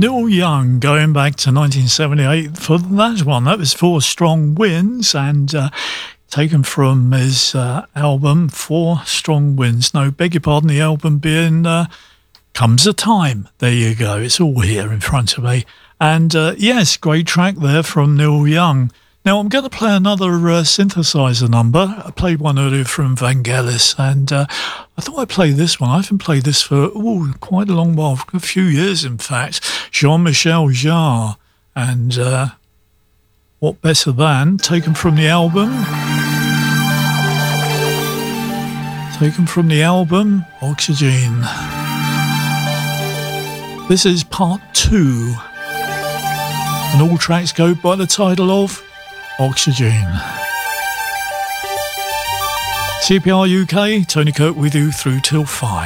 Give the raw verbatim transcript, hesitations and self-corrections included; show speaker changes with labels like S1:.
S1: Neil Young, going back to nineteen seventy-eight for that one. That was Four Strong Winds, and uh, taken from his uh, album Four Strong Winds. No, beg your pardon, the album being uh, Comes a Time. There you go. It's all here in front of me. And uh, yes, great track there from Neil Young. Now, I'm going to play another uh, synthesizer number. I played one earlier from Vangelis, and uh, I thought I'd play this one. I haven't played this for ooh, quite a long while, a few years, in fact. Jean-Michel Jarre, and uh, what better than, taken from the album, taken from the album, Oxygen. This is part two, and all tracks go by the title of Oxygen. C P R U K, Tony Kirk with you through till five.